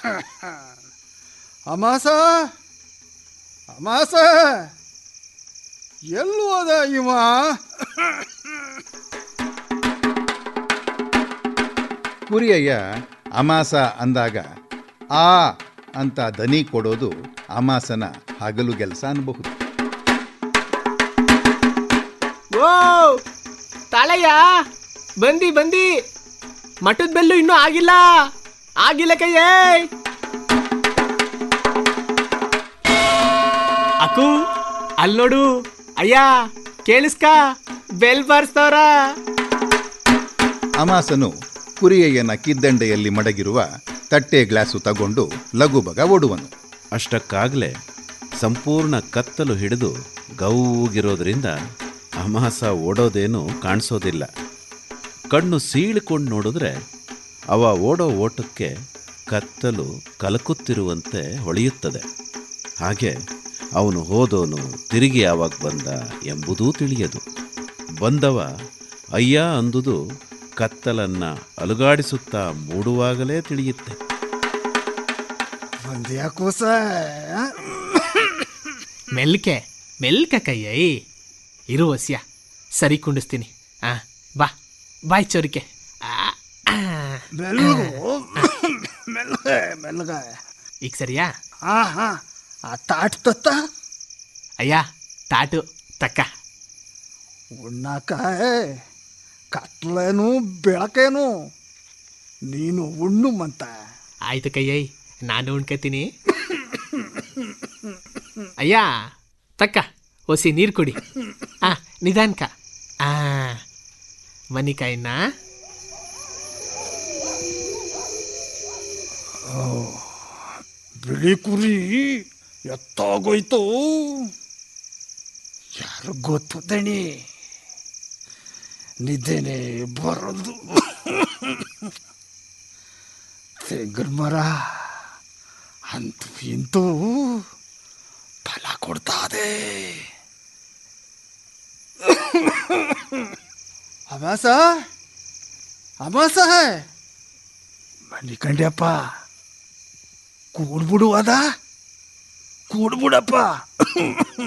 ಅಮಾಸ ಅಮಾಸ ಎಲ್ಲೂ ಅದ ಇವ? ಕುರಿಯಯ್ಯ ಅಮಾಸ ಅಂದಾಗ ಆ ಅಂತ ದನಿ ಕೊಡೋದು ಅಮಾಸನ ಹಗಲು ಕೆಲಸ ಅನ್ಬಹುದು. ಓ ತಾಳಯ್ಯ, ಬಂದಿ ಮಠದ ಬೆಲ್ಲು ಇನ್ನೂ ಆಗಿಲ್ಲ ಕೈಯೇ. ಅಕ್ಕು ಅಲ್ಲಿ ನೋಡು ಅಯ್ಯ, ಕೇಳಿಸ್ಕ ಬೆಲ್ ಬಾರಿಸ್ತವ್ರ. ಅಮಾಸನು ಕುರಿಯಯ್ಯನ ಕಿದ್ದಂಡೆಯಲ್ಲಿ ಮಡಗಿರುವ ತಟ್ಟೆ ಗ್ಲಾಸು ತಗೊಂಡು ಲಘುಬಗ ಓಡುವನು. ಅಷ್ಟಕ್ಕಾಗಲೇ ಸಂಪೂರ್ಣ ಕತ್ತಲು ಹಿಡಿದು ಗೌಗಿರೋದ್ರಿಂದ ಅಮಾಸ ಓಡೋದೇನು ಕಾಣಿಸೋದಿಲ್ಲ. ಕಣ್ಣು ಸೀಳಿಕೊಂಡು ನೋಡಿದ್ರೆ ಅವ ಓಡೋ ಓಟಕ್ಕೆ ಕತ್ತಲು ಕಲಕುತ್ತಿರುವಂತೆ ಹೊಳೆಯುತ್ತದೆ. ಹಾಗೆ ಅವನು ಹೋದೋನು ತಿರುಗಿ ಯಾವಾಗ ಬಂದ ಎಂಬುದೂ ತಿಳಿಯದು. ಬಂದವ ಅಯ್ಯ ಅಂದುದು ಕತ್ತಲನ್ನು ಅಲುಗಾಡಿಸುತ್ತಾ ಮೂಡುವಾಗಲೇ ತಿಳಿಯುತ್ತೆ. ಬಂದ್ಯಾಕೋಸ ಮೆಲ್ಕ ಕೈಯೈ ಇರು ವಸ್ಯ, ಸರಿ ಕುಂಡಿಸ್ತೀನಿ. ಬಾಯ್ ಚೋರಿಕೆ. ಮೆಲ್ಗ ಈಗ ಸರಿಯಾ? ಆ ತಾಟ್ ತತ್ತ ಅಯ್ಯ, ತಾಟು ತಕ್ಕ. ಉಣ್ಣಾಕ ಕತ್ಲೇನು ಬೆಳಕೇನು, ನೀನು ಉಣ್ಣು ಮಂತ. ಆಯ್ತು ಕೈಯೈ, ನಾನು ಉಣ್ಕತೀನಿ. ಅಯ್ಯ ತಕ್ಕ, ಒಸಿ ನೀರು ಕುಡಿ. ನಿಧಾನಕ. ಮನಿಕಾಯಿನ ಬಿಳಿ ಕುರಿ ಎತ್ತಾಗೋಯ್ತು. ಯಾರು ಗೊತ್ತು ದಣಿ, ನಿದ್ದೆನೆ ಬರೋದು. ತೆಂಗಿನ ಮರ ಅಂತೂ ಇಂತೂ ಫಲ ಕೊಡ್ತಾದೆ. ಅಮಾಸ ಮನಿಕಂಡ್ಯಪ್ಪ, ಕೂಡ್ಬಿಡುವದ ಕೂಡ್ಬಿಡಪ್ಪ.